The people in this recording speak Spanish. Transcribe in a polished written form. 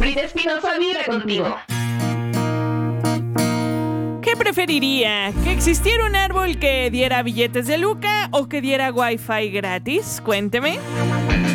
Brita Espinosa vibra contigo. ¿Qué preferiría? ¿Que existiera un árbol que diera billetes de Luca o que diera wifi gratis? Cuénteme.